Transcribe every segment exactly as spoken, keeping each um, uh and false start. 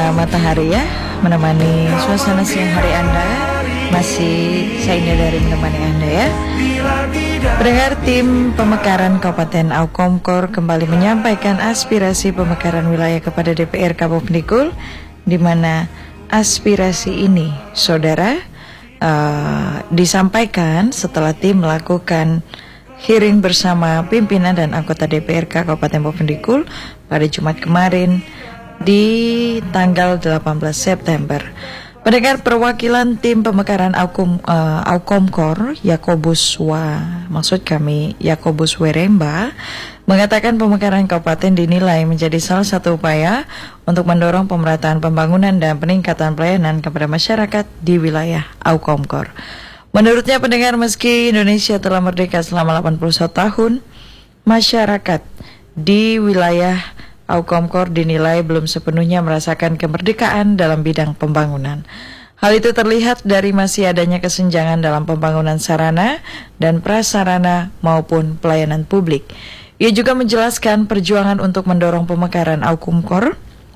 bunga matahari ya, menemani suasana siang hari Anda. Masih saya Indah dari menemani Anda ya. Pendengar, tim pemekaran Kabupaten Aukomkor kembali menyampaikan aspirasi pemekaran wilayah kepada D P R Kabupaten Pendikul, di mana aspirasi ini, saudara, uh, disampaikan setelah tim melakukan hearing bersama pimpinan dan anggota D P R K Kabupaten Pendikul pada Jumat kemarin di tanggal delapan belas September. Pendengar, perwakilan tim pemekaran Aukom, uh, Aukomkor Yakobus Wa, maksud kami Yakobus Weremba, mengatakan pemekaran kabupaten dinilai menjadi salah satu upaya untuk mendorong pemerataan pembangunan dan peningkatan pelayanan kepada masyarakat di wilayah Aukomkor. Menurutnya, pendengar, meski Indonesia telah merdeka selama delapan puluh satu tahun, masyarakat di wilayah Aukomkor dinilai belum sepenuhnya merasakan kemerdekaan dalam bidang pembangunan. Hal itu terlihat dari masih adanya kesenjangan dalam pembangunan sarana dan prasarana maupun pelayanan publik. Ia juga menjelaskan perjuangan untuk mendorong pemekaran Aukomkor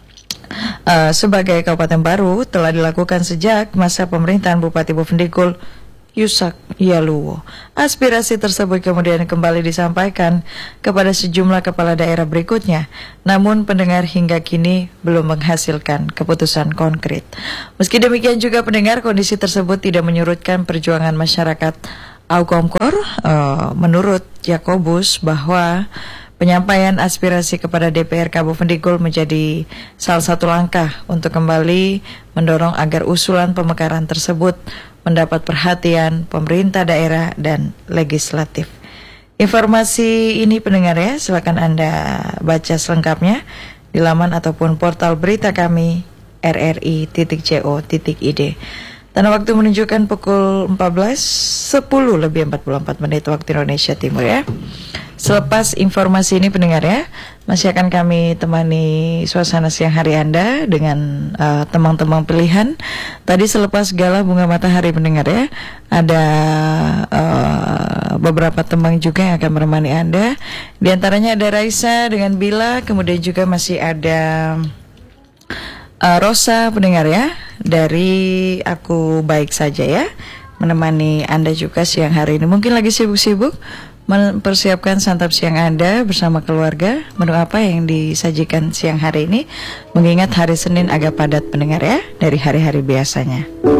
uh, sebagai kabupaten baru telah dilakukan sejak masa pemerintahan Bupati Bovendigul Yusak Yaluwo. Aspirasi tersebut kemudian kembali disampaikan kepada sejumlah kepala daerah berikutnya, namun pendengar hingga kini belum menghasilkan keputusan konkret. Meski demikian juga, pendengar, kondisi tersebut tidak menyurutkan perjuangan masyarakat Aukomkor. Uh, menurut Yakobus bahwa penyampaian aspirasi kepada D P R Kabupaten Pendikul menjadi salah satu langkah untuk kembali mendorong agar usulan pemekaran tersebut mendapat perhatian pemerintah daerah dan legislatif. Informasi ini, pendengar ya, silakan Anda baca selengkapnya di laman ataupun portal berita kami r r i titik co titik i d. Dan waktu menunjukkan pukul empat belas sepuluh lebih empat puluh empat menit waktu Indonesia Timur ya. Selepas informasi ini, pendengar ya, masih akan kami temani suasana siang hari Anda dengan uh, teman-teman pilihan. Tadi selepas gala bunga matahari, pendengar ya, ada uh, beberapa teman juga yang akan menemani Anda. Di antaranya ada Raisa dengan Bila, kemudian juga masih ada uh, Rosa, pendengar ya, dari Aku Baik Saja ya, menemani Anda juga siang hari ini. Mungkin lagi sibuk-sibuk mempersiapkan santap siang Anda bersama keluarga. Menu apa yang disajikan siang hari ini? Mengingat hari Senin agak padat, pendengar ya, dari hari-hari biasanya.